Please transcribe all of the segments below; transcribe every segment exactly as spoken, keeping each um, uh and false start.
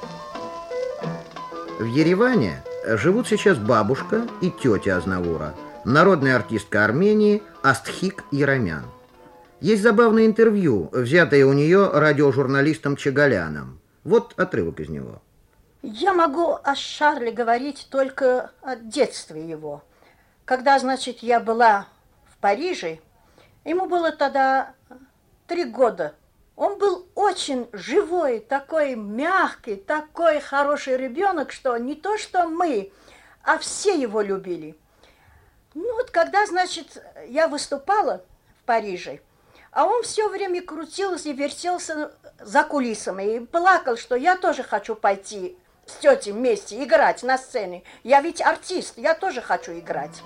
В Ереване живут сейчас бабушка и тетя Азнавура, народная артистка Армении Астхик Еромян. Есть забавное интервью, взятое у нее радиожурналистом Чагаляном. Вот отрывок из него. Я могу о Шарле говорить только о детстве его. Когда, значит, я была в Париже, ему было тогда три года. Он был очень живой, такой мягкий, такой хороший ребенок, что не то что мы, а все его любили. Ну вот когда, значит, я выступала в Париже, а он все время крутился и вертелся за кулисами и плакал, что я тоже хочу пойти с тетей вместе играть на сцене. Я ведь артист, я тоже хочу играть.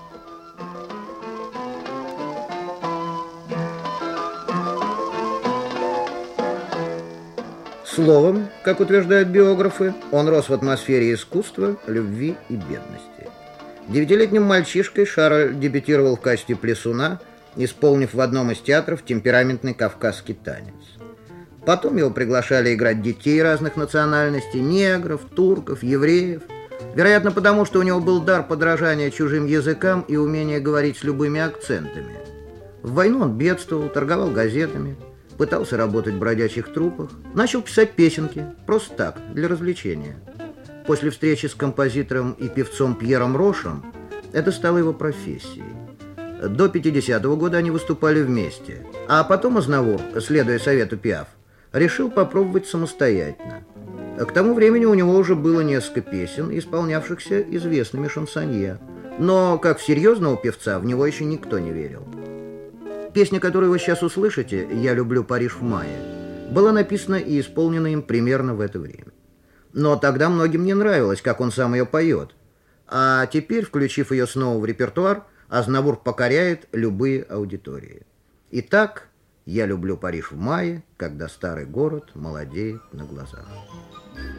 Словом, как утверждают биографы, он рос в атмосфере искусства, любви и бедности. Девятилетним мальчишкой Шарль дебютировал в качестве плясуна, исполнив в одном из театров темпераментный кавказский танец. Потом его приглашали играть детей разных национальностей, негров, турков, евреев. Вероятно, потому что у него был дар подражания чужим языкам и умение говорить с любыми акцентами. В войну он бедствовал, торговал газетами, пытался работать в бродячих труппах, начал писать песенки, просто так, для развлечения. После встречи с композитором и певцом Пьером Рошем это стало его профессией. До пятидесятого года они выступали вместе, а потом Азнавур, следуя совету Пиаф, решил попробовать самостоятельно. К тому времени у него уже было несколько песен, исполнявшихся известными шансонье, но как в серьезного певца в него еще никто не верил. Песня, которую вы сейчас услышите, «Я люблю Париж в мае», была написана и исполнена им примерно в это время. Но тогда многим не нравилось, как он сам ее поет. А теперь, включив ее снова в репертуар, Азнавур покоряет любые аудитории. Итак, «Я люблю Париж в мае, когда старый город молодеет на глазах».